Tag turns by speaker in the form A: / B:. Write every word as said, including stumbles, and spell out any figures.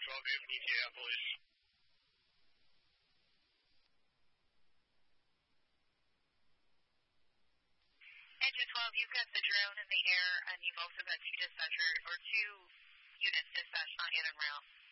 A: twelve, you have an E T A, please.
B: Engine twelve, you've got the drone in the air, and you've also got two dispatcher, or two units dispatched, not yet en route.